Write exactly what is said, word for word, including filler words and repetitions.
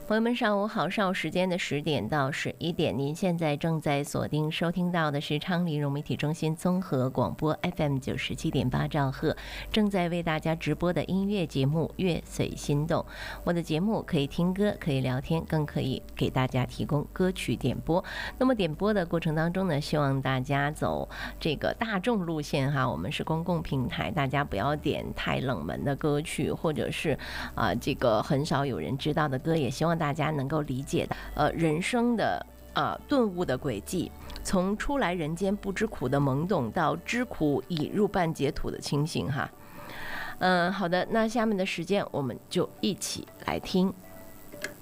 朋友们，上午好！上午时间的十点到十一点，您现在正在锁定收听到的是昌黎融媒体中心综合广播 F M 九十七点八兆赫，正在为大家直播的音乐节目《乐随心动》。我的节目可以听歌，可以聊天，更可以给大家提供歌曲点播。那么点播的过程当中呢，希望大家走这个大众路线哈，我们是公共平台，大家不要点太冷门的歌曲，或者是啊、呃、这个很少有人知道的歌，也希望大家能够理解的，呃，人生的啊、呃、顿悟的轨迹，从初来人间不知苦的懵懂，到知苦已入半解土的清醒哈。嗯、呃，好的，那下面的时间我们就一起来听